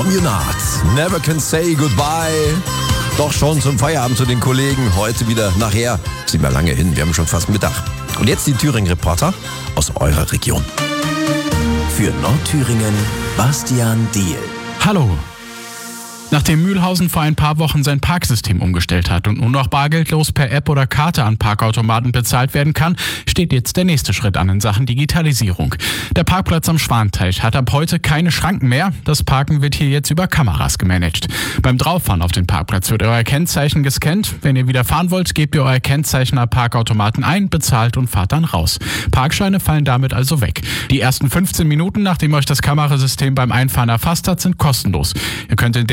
Communard, Never Can Say Goodbye. Doch schon zum Feierabend zu den Kollegen. Heute wieder nachher. Sind wir lange hin, wir haben schon fast Mittag. Und jetzt die Thüringen-Reporter aus eurer Region. Für Nordthüringen, Bastian Diehl. Hallo. Nachdem Mühlhausen vor ein paar Wochen sein Parksystem umgestellt hat und nur noch bargeldlos per App oder Karte an Parkautomaten bezahlt werden kann, steht jetzt der nächste Schritt an in Sachen Digitalisierung. Der Parkplatz am Schwanteich hat ab heute keine Schranken mehr. Das Parken wird hier jetzt über Kameras gemanagt. Beim Drauffahren auf den Parkplatz wird euer Kennzeichen gescannt. Wenn ihr wieder fahren wollt, gebt ihr euer Kennzeichen am Parkautomaten ein, bezahlt und fahrt dann raus. Parkscheine fallen damit also weg. Die ersten 15 Minuten, nachdem euch das Kamerasystem beim Einfahren erfasst hat, sind kostenlos. Ihr könnt in